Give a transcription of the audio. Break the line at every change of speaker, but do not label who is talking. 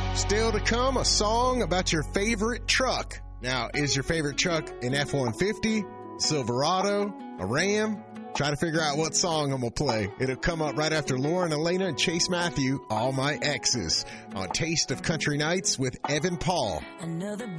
Still to come, a song about your favorite truck. Now, is your favorite truck an F-150, Silverado, a Ram? Try to figure out what song I'm going to play. It'll come up right after Lauren Elena and Chase Matthew, All My Exes, on Taste of Country Nights with Evan Paul.
Another